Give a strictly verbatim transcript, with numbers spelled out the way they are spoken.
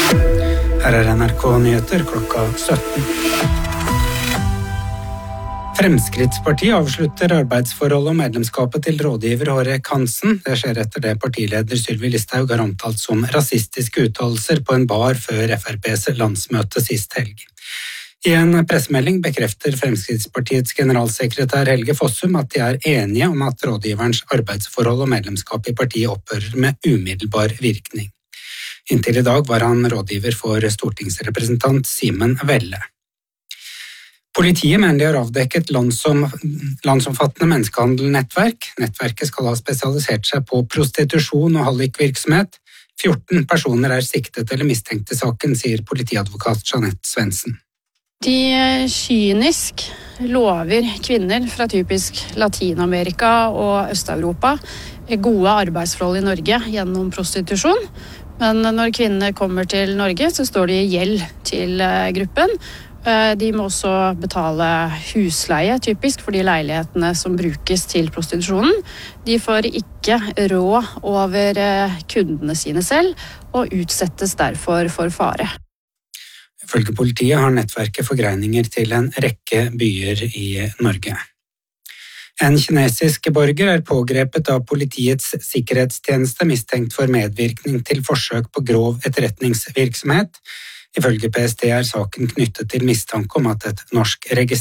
Her er N R K-nyheter klokka sytten. Fremskrittspartiet avslutter arbeidsforholdet og medlemskapet til rådgiver Hårek Hansen. Det skjer etter det partileder Sylvi Listhaug har omtalt som rasistiske uttalelser på en bar før F R P's landsmøte sist helg. I en pressemelding bekrefter Fremskrittspartiets generalsekretær Helge Fossum at de er enige om at rådgiverens arbeidsforhold og medlemskap i partiet opphører med umiddelbar virkning. Inntil i dag var han rådgiver for stortingsrepresentant Simen Velle. Politiet mener de har avdekket landsom, landsomfattende menneskehandelnettverk. Nettverket skal ha spesialisert seg på prostitusjon og hallikvirksomhet. fjorten personer er siktet eller mistenkt i saken, sier politiadvokat Jeanette Svendsen. De kynisk lover kvinner fra typisk Latinamerika og Øst-Europa gode arbeidsforhold i Norge gjennom prostitusjon. Men når kvinner kommer til Norge, så står de i gjeld til gruppen. De må også betale husleie, typisk, for de leilighetene som brukes til prostitusjonen. De får ikke råd over kundene sine selv, og utsettes derfor for fare. Ifølge politiet har nettverket forgreininger til en rekke byer i Norge. En kinesisk borger er pågrepet av politiets sikkerhetstjeneste mistenkt for medvirkning til forsøk på grov etterretningsvirksomhet. Ifølge P S T er saken knyttet til mistanke om at et norsk registrert